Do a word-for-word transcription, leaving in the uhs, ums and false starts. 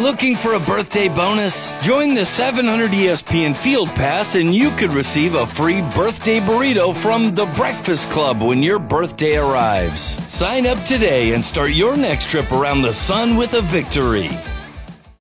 Looking for a birthday bonus? Join the seven hundred E S P N Field Pass and you could receive a free birthday burrito from The Breakfast Club when your birthday arrives. Sign up today and start your next trip around the sun with a victory.